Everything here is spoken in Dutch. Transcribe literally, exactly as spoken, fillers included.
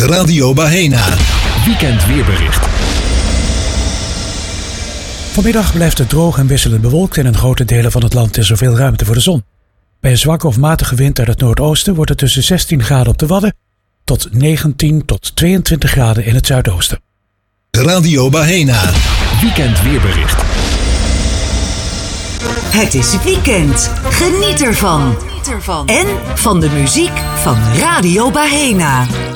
Radio Bahena. Weekend weerbericht. Vanmiddag blijft het droog en wisselend bewolkt en in grote delen van het land is er veel ruimte voor de zon. Bij een zwakke of matige wind uit het noordoosten wordt het tussen zestien graden op de Wadden tot negentien tot tweeëntwintig graden in het zuidoosten. Radio Bahena. Weekend weerbericht. Het is weekend. Geniet ervan. En van de muziek van Radio Bahena.